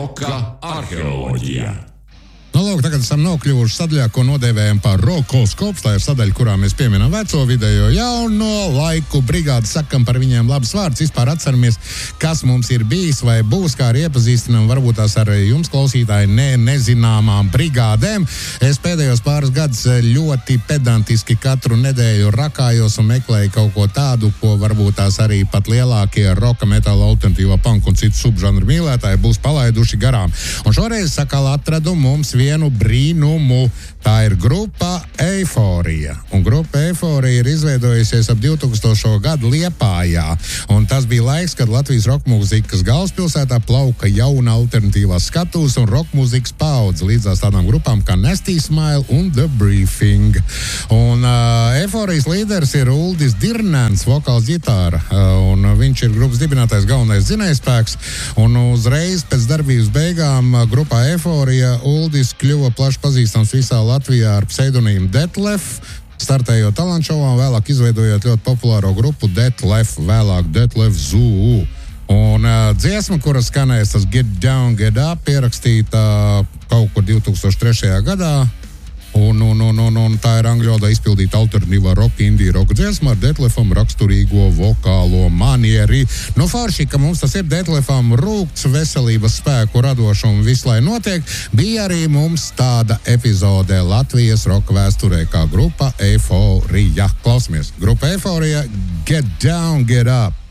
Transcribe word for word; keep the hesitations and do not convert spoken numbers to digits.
Roka arheoloģijā. Nu, lūk, tagad esam nokļuvuši sadaļā, ko nodēvējam par rokoskops. Tā ir sadaļa, kurā mēs pieminam veco, vidējo, jauno laiku brigādi, sakam par viņiem labs vārds, vispār atceramies, kas mums ir bijis vai būs, kā arī iepazīstinam, varbūt tās ar jums, klausītāji, ne, nezināmām brigādēm. Es pēdējos pāris gadus ļoti pedantiski katru nedēļu rakājos un meklēju kaut ko tādu, ko varbūt tās arī pat lielākie roka, metāla, alternatīvā punk un citu subžanru mīlētāji būs palaiduši garām. Un šoreiz sakal atradu mums vienu brīnumu. Tā ir grupa Eiforija. Un grupa Eiforija ir izveidojusies ap divtūkstošo gadu Liepājā. Un tas bija laiks, kad Latvijas rokmūzikas galvaspilsētā plauka jauna alternatīvās skatuves un rokmūzikas paudze līdzās tādām grupām kā Nasty Smile un The Briefing. Un uh, Eiforijas līderis ir Uldis Dirnēns, vokāls ģitāra. Uh, un viņš ir grupas dibinātais galvenais dzinējspēks. Un uzreiz pēc darbības beigām uh, grupā Eiforija Uldis kļuva plaši pazīstams visā Latvijā ar pseidonīmu Detlef, startējot talantšovā, vēlāk izveidojot ļoti populāro grupu Detlef, vēlāk Detlef Zoo. Un uh, dziesma, kura skanēs, tas Get Down, Get Up, pierakstīta kaut kur divtūkstoš trešajā gadā. Un, un, un, un, un tā ir angļu valodā izpildīta alternatīvā roka, indija roka dziesma ar Detlefam raksturīgo vokālo manieri. Nu, forši, ka mums tas ir Detlefam rūgts, veselības spēku radošumu visu, lai notiek, bija arī mums tāda epizode Latvijas roka vēsturē kā grupa Eiforija. Klausamies, grupa Eiforija, Get Down, Get Up.